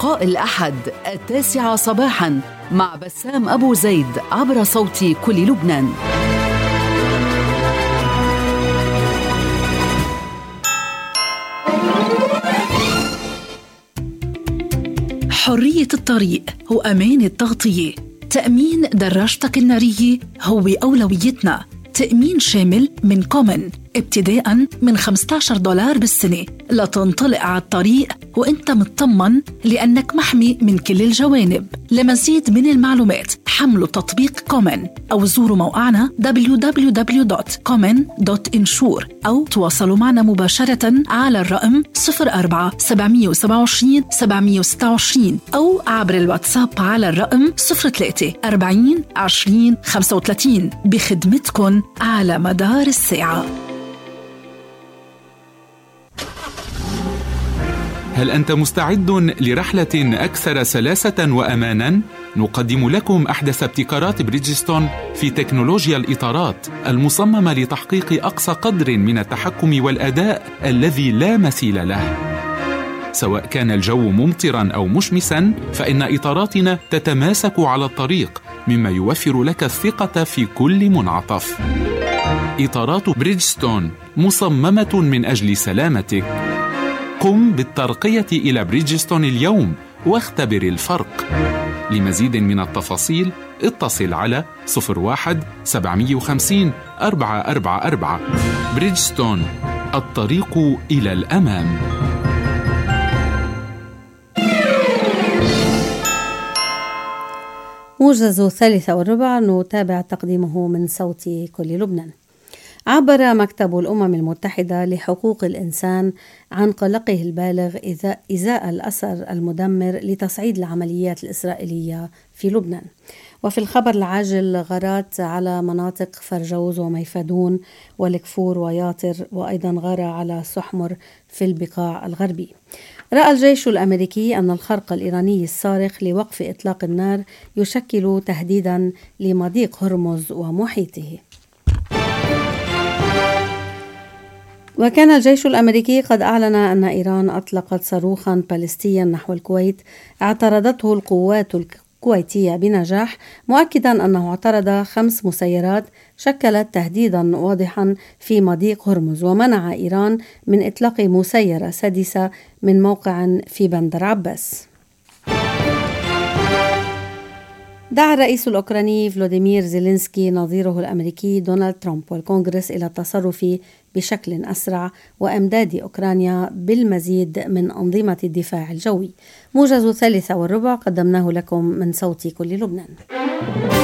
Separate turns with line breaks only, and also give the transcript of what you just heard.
لقاء الأحد 9 صباحاً مع بسام أبو زيد عبر صوت كل لبنان.
حرية الطريق وأمان التغطية. تأمين دراجتك النارية هو أولويتنا. تأمين شامل من كومن ابتداءً من $15 بالسنة لتنطلق على الطريق وإنت مطمن لأنك محمي من كل الجوانب. لمزيد من المعلومات حملوا تطبيق كومن أو زوروا موقعنا www.common.insure أو تواصلوا معنا مباشرة على الرقم 04-727 726 أو عبر الواتساب على الرقم 03 40 20 35 بخدمتكن على مدار الساعة.
هل أنت مستعد لرحلة أكثر سلاسة وأماناً؟ نقدم لكم أحدث ابتكارات بريدجستون في تكنولوجيا الإطارات المصممة لتحقيق أقصى قدر من التحكم والأداء الذي لا مثيل له. سواء كان الجو ممطراً أو مشمساً، فإن إطاراتنا تتماسك على الطريق، مما يوفر لك الثقة في كل منعطف. إطارات بريدجستون مصممة من أجل سلامتك. قم بالترقية إلى بريدجستون اليوم واختبر الفرق. لمزيد من التفاصيل اتصل على 01-750-444. بريدجستون، الطريق إلى الأمام.
موجز 3:15 نتابع تقديمه من صوت كل لبنان. عبر مكتب الأمم المتحدة لحقوق الإنسان عن قلقه البالغ إزاء الأثر المدمر لتصعيد العمليات الإسرائيلية في لبنان. وفي الخبر العاجل، غارات على مناطق فرجوز وميفدون والكفور وياطر، وأيضا غارة على سحمر في البقاع الغربي. رأى الجيش الأمريكي أن الخرق الإيراني الصارخ لوقف إطلاق النار يشكل تهديدا لمضيق هرمز ومحيطه. وكان الجيش الأمريكي قد أعلن أن إيران أطلقت صاروخا باليستيا نحو الكويت اعترضته القوات الكويتية بنجاح، مؤكدا أنه اعترض 5 مسيرات شكلت تهديدا واضحا في مضيق هرمز، ومنع إيران من إطلاق مسيرة سادسة من موقع في بندر عباس. دعا الرئيس الأوكراني فلوديمير زيلينسكي نظيره الأمريكي دونالد ترامب والكونغرس إلى التصرف بشكل أسرع وإمداد أوكرانيا بالمزيد من أنظمة الدفاع الجوي. موجز 3:15 قدمناه لكم من صوت كل لبنان.